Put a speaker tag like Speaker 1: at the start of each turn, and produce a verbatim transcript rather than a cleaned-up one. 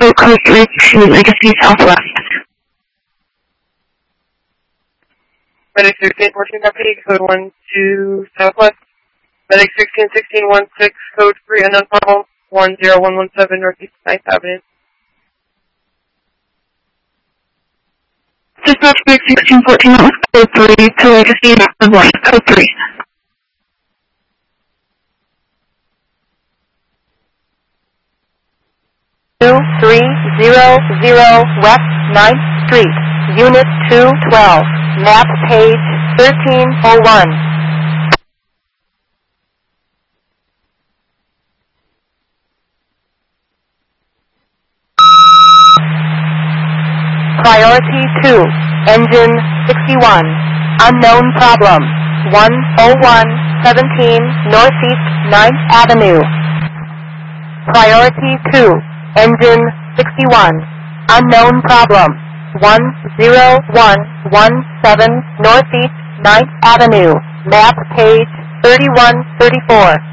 Speaker 1: Go code three to Legacy Southwest.
Speaker 2: Medic sixteen fourteen copy, code one two Southwest. Medic sixteen sixteen one six, code three unknown problem, one zero one one seven Northeast ninth Avenue.
Speaker 1: Dispatch Medic sixteen fourteen code three to Legacy Southwest, code three.
Speaker 3: two three zero zero West ninth Street, Unit two twelve, map page thirteen oh one. Priority two, engine sixty-one, unknown problem, one oh one seventeen Northeast ninth Avenue. Priority two, engine sixty-one, unknown problem, one zero one one seven Northeast ninth Avenue, map page thirty-one thirty-four.